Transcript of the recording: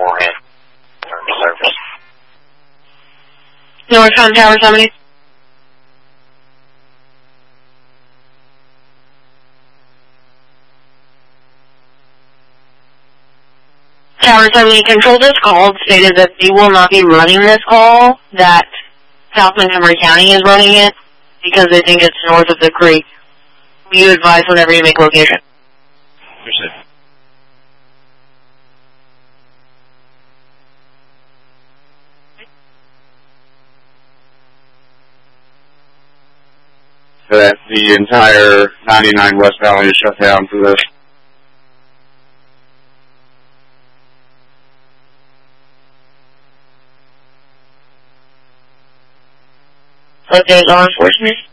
beforehand. Service. Northbound Tower 70. Tower 70 control this call stated that they will not be running this call, that South Montgomery County is running it because they think it's north of the creek. Will you advise whenever you make location? Understood. So that the entire 99 West Valley is shut down for this. Okay, law enforcement.